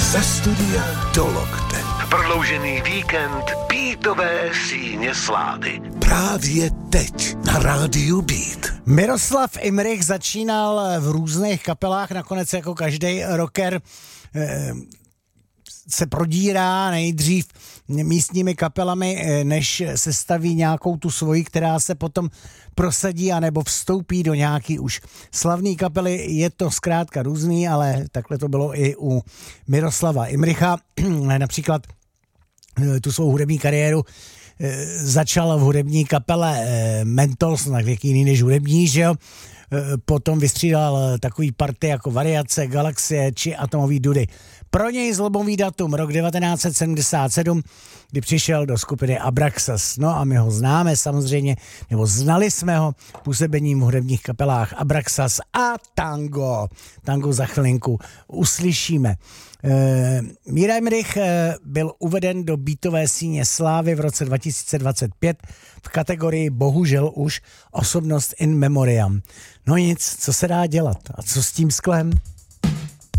Ze studia do lokte. Prodloužený víkend Beatové síně slávy. Právě teď na rádiu Beat. Miroslav Imrich začínal v různých kapelách, nakonec jako každý rocker se prodírá nejdřív místními kapelami, než se staví nějakou tu svoji, která se potom prosadí anebo vstoupí do nějaký už slavný kapely. Je to zkrátka různý, ale takhle to bylo i u Miroslava Imricha. Například tu svou hudební kariéru začal v hudební kapele Mentos, tak jak jiný než hudební, že jo? Potom vystřídal takový party jako Variace, Galaxie či Atomový dudy. Pro něj zlomový datum rok 1977, kdy přišel do skupiny Abraxas. No a my ho známe samozřejmě, nebo znali jsme ho působením v hudebních kapelách Abraxas a Tango. Tango za chvilinku uslyšíme. Míra Imrich byl uveden do Beatové síně slávy v roce 2025 v kategorii bohužel už osobnost in memoriam. No nic, co se dá dělat? A co s tím sklem?